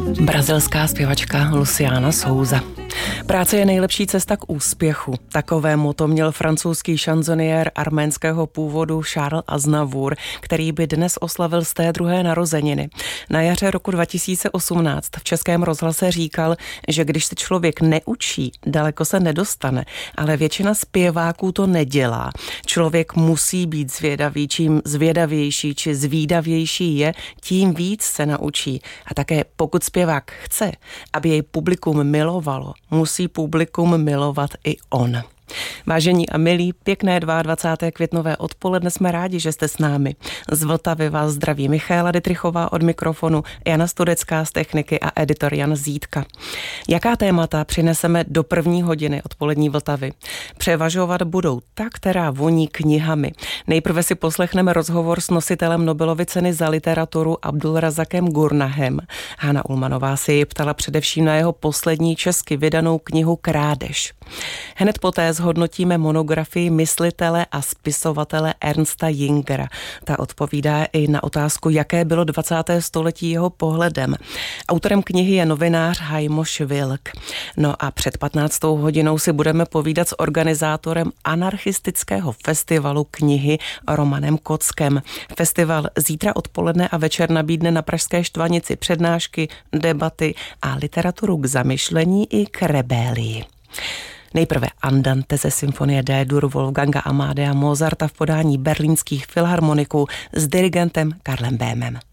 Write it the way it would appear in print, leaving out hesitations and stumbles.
Brazilská zpěvačka Luciana Souza. Práce je nejlepší cesta k úspěchu. Takové motto měl francouzský šanzoniér arménského původu Charles Aznavour, který by dnes oslavil z té druhé narozeniny. Na jaře roku 2018 v Českém rozhlase říkal, že když se člověk neučí, daleko se nedostane, ale většina zpěváků to nedělá. Člověk musí být zvědavý, čím zvědavější či zvídavější je, tím víc se naučí. A také pokud zpěvák chce, aby jej publikum milovalo, musí publikum milovat i on. Vážení a milí, pěkné 22. květnové odpoledne, jsme rádi, že jste s námi. Z Vltavy vás zdraví Michaela Dittrichová od mikrofonu, Jana Studecká z techniky a editor Jan Zídka. Jaká témata přineseme do první hodiny odpolední Vltavy? Převažovat budou ta, která voní knihami. Nejprve si poslechneme rozhovor s nositelem Nobelovy ceny za literaturu Abdulrazakem Gurnahem. Hana Ulmanová si ji ptala především na jeho poslední česky vydanou knihu Krádež. Hned poté zhodnotíme monografii myslitele a spisovatele Ernsta Jüngera. Ta odpovídá i na otázku, jaké bylo 20. století jeho pohledem. Autorem knihy je novinář Hajmoš Vilk. No a před 15. hodinou si budeme povídat s organizátorem anarchistického festivalu knihy Romanem Kockem. Festival zítra odpoledne a večer nabídne na pražské Štvanici přednášky, debaty a literaturu k zamyšlení i k rebelii. Nejprve Andante ze symfonie D-dur Wolfganga Amadea Mozarta v podání berlínských filharmoniků s dirigentem Karlem Böhmem.